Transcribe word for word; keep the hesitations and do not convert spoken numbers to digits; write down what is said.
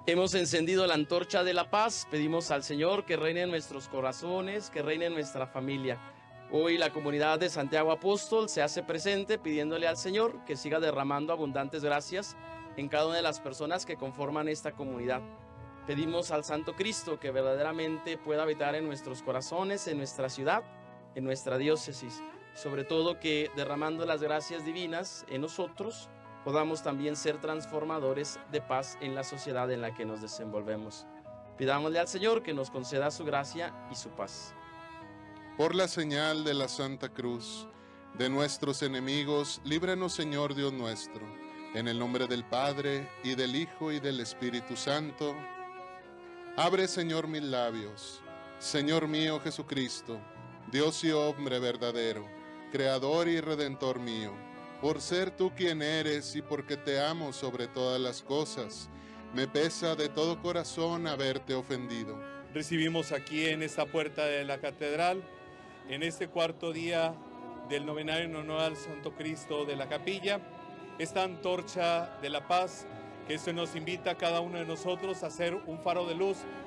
Hemos encendido la antorcha de la paz, pedimos al Señor que reine en nuestros corazones, que reine en nuestra familia. Hoy la comunidad de Santiago Apóstol se hace presente pidiéndole al Señor que siga derramando abundantes gracias en cada una de las personas que conforman esta comunidad. Pedimos al Santo Cristo que verdaderamente pueda habitar en nuestros corazones, en nuestra ciudad, en nuestra diócesis. Sobre todo que derramando las gracias divinas en nosotros, podamos también ser transformadores de paz en la sociedad en la que nos desenvolvemos. Pidámosle al Señor que nos conceda su gracia y su paz. Por la señal de la Santa Cruz, de nuestros enemigos, líbranos, Señor Dios nuestro, en el nombre del Padre, y del Hijo, y del Espíritu Santo. Abre, Señor, mis labios. Señor mío Jesucristo, Dios y hombre verdadero, Creador y Redentor mío, por ser tú quien eres y porque te amo sobre todas las cosas, me pesa de todo corazón haberte ofendido. Recibimos aquí en esta puerta de la catedral, en este cuarto día del novenario en honor al Santo Cristo de la Capilla, esta antorcha de la paz que se nos invita a cada uno de nosotros a ser un faro de luz